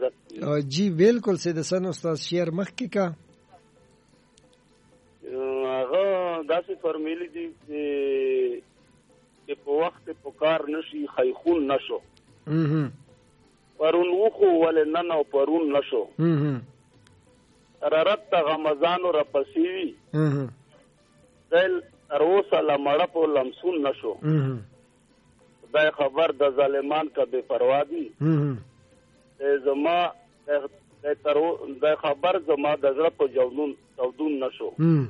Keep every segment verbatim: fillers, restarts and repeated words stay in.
اجازت جی بالکل سید حسن استاد شعر مخکې کا هغه داسې فرمیلی دي چې په وخت په کار نشي خیخون نشو پرون وخو ولې نن او پرون نشو رارت تا غمزانو را پسیوی دل اروسا لمړه په لمسون نشو خدای خبر د ظالمان کا بے پروا دي زما د خبر زما د زړه په جوړون تودون نشو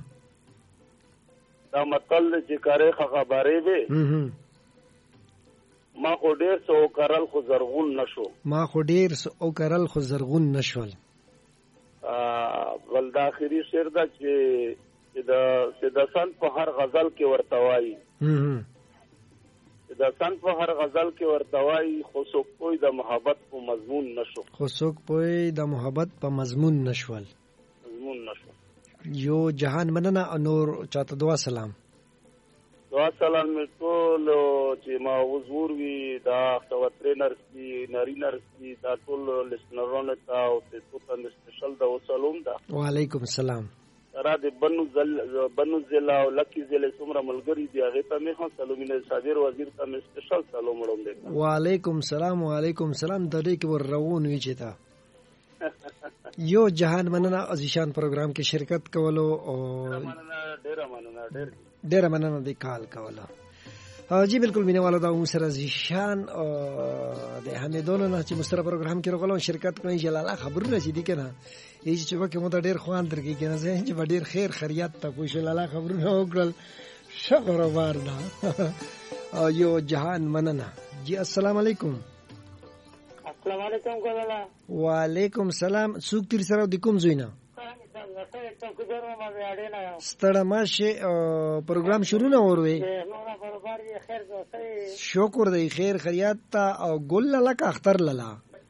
دا مطلب چې کارې خبرې وي ما خو ډیر سو کرل خو زرغون نشو ما خو ډیر سو کرل خو زرغون نشول ول د اخري شعر دا چې د سیدسان په هر غزل کې ورته وایي سیدسان په هر غزل کې ورته وایي خو څوک پوی د محبت په مضمون نشو خو څوک پوی د محبت په مضمون نشول مضمون نشو یو جهان مننه نور چاته دعا سلام دعا سلام مې ټول چې ما حضور وي دا ټرینرز دي نارینرز دي دا ټول لسنرونه تا او ته ته سپیشل دا وسلام دا وعلیکم السلام را د بنو زل بنو ضلع او لکی ضلع څومره ملګری دي هغه ته مې هم سلامونه صابر وزیر ته مې سپیشل سلام وړاندې وعلیکم السلام وعلیکم السلام د دې کې ور روان وی چې تا یو جهان مننه عزیزان پروګرام کې شرکت کولو او ډیر مننه ډیر ډیر مننه د کال کولو جی بالکل مینه والا دا عمر سره عزیزان د حمیدونو نه چې مستر پروګرام کې راغلو شرکت کوي جلاله خبرونه چې دي کنه هیڅ چې وکه مو ته ډیر خوان درکې کنه زه چې ډیر خیر خیریت ته کوئی جلاله خبرونه وکړل شکر وارنا یو جهان مننه جی السلام علیکم السلام علیکم کولا وعلیکم السلام سوق تیر سره د کوم زوینه ستړه ماشه پروګرام شروع نه وروي شکر دی خیر خیریت تا او ګل لک اختر لالا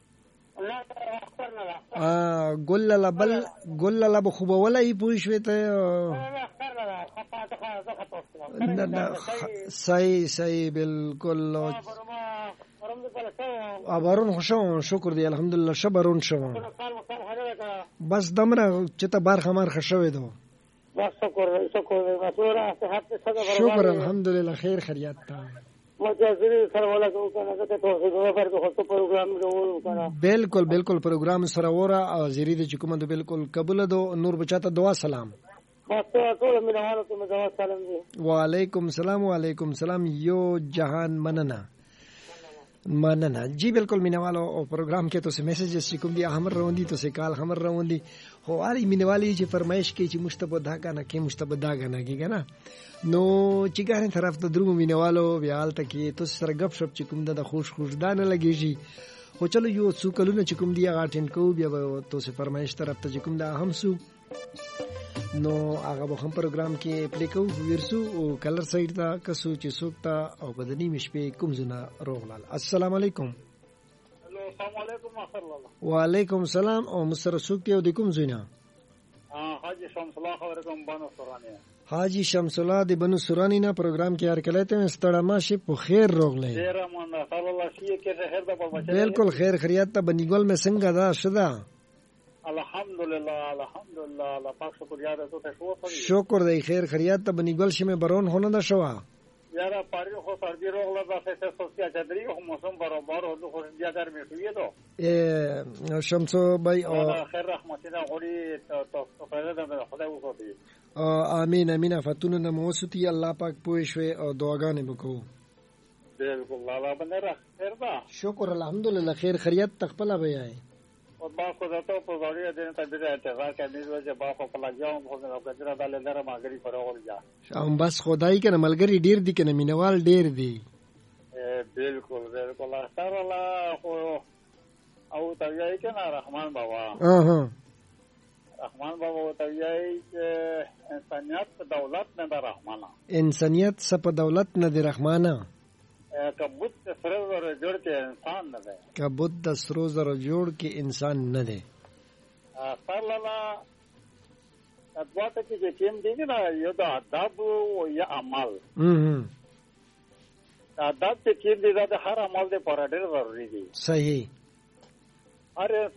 ا ګل لالا بل ګل لالا به خوب ولای پوي شوي ته صحیح صحیح بالکل ابارون خوشو شکر دی الحمدلله شبرون شو بس دمره چې ته بار خمار خښوي دو بس شکر شکر مسوره صحت صدا شکر الحمدلله خیر خیریت تا مجازری سره ولا کو کنه ته توحید ور کو خپل پروګرام جوړ کنه بالکل بالکل پروګرام سره ورا او زیری د چکم د بالکل قبول دو نور بچاته دعا سلام وعلیکم السلام وعلیکم السلام یو جهان مننه مننه جی بالکل مینوالو او پروگرام کې تاسو میسجز چې کوم دی همر روندي تاسو کال همر روندي خو اړ مینوالي چې فرمایش کوي چې مشتبه دا کنه کې مشتبه دا کنه کې کنه نو چې ګارن طرف ته درو مینوالو بیا حالت کې تاسو سره غب شپ چې کوم د خوش خوش دانه لګیږي خو چلو یو څو کلونه چې کوم دی هغه اټینډ کوو بیا تاسو فرمایش طرف ته چې کوم دا هم سو نو هغه به هم پروګرام کې پلی کوو ورسو او کلر سایډ ته کسو چې سوکتا او بدني مشپې کوم زنه روغلال السلام علیکم هلو السلام علیکم الله وعلیکم السلام او مستر سوکتی او د کوم زنه حاجی شمس الله خبرکم بانو سورانی حاجی شمس الله د بنو سورانی نه پروګرام کې هر کله ته ستړه ماشي په خیر روغلې ډیر مننه صلی الله شي کې خیر د په بچا بالکل خیر خیریت ته بنګول مې څنګه دا شدا الحمدلله الحمدلله الله پاک شکر یاد ته شو شکر دی خیر خیریت ته بنګول شمه برون هونه ده شو یاره پاری خو سردی روغله د څه سوسیا چدري خو موسم برابر او خو بیا ګرمي شوې دو ا شمسو بای او خیر رحمتنا غوري تو پیدا ده خدای وکړي امين امين فتونه نموستی الله پاک پوي شوي او دعاګانې وکړو بالکل الله باندې را خیر ده شکر الحمدلله خیر خیریت تخپل بیا او با خو دا ته په غوړی دې ته دې اعتراض کوي چې با خو په لګیاو خو دا کجرا د لندره ماګری پرول جا هم بس خدای کنه ملګری ډیر دي کنه مینوال ډیر دي بالکل بالکل سره الله خو او ته یې کنه رحمان بابا اها رحمان بابا ته یې چې انسانيت په دولت نه ده رحمانه انسانيت څخه په دولت نه ده رحمانه کبوت د سرو زرو جوړ کې انسان نه دی کبوت د سرو زرو جوړ کې انسان نه دی سرلالا ادواته کې چې کوم دی نه یو د ادب او یا عمل هم ادب چې کوم دی د هر عمل لپاره ډېر ضروري دی صحیح اره